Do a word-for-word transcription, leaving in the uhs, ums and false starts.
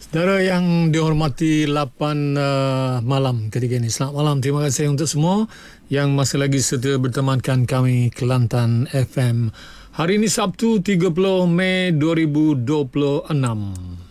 Saudara yang dihormati lapan uh, malam ketika ini. Selamat malam. Terima kasih untuk semua yang masih lagi setia bertemankan kami Kelantan F M. Hari ini Sabtu tiga puluh Mei dua ribu dua puluh enam.